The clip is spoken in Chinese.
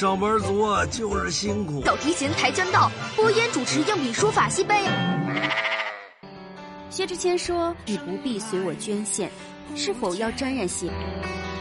上班族啊，就是辛苦。 要提前跆拳道，播音主持应比书法西碑。 薛之谦说：“你不必随我捐献，是否要沾染些？”